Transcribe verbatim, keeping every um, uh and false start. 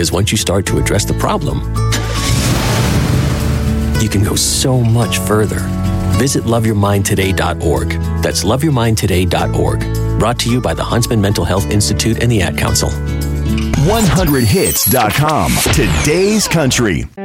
Because once you start to address the problem, you can go so much further. Visit love your mind today dot org. That's love your mind today dot org. Brought to you by the Huntsman Mental Health Institute and the Ad Council. one hundred hits dot com. Today's country.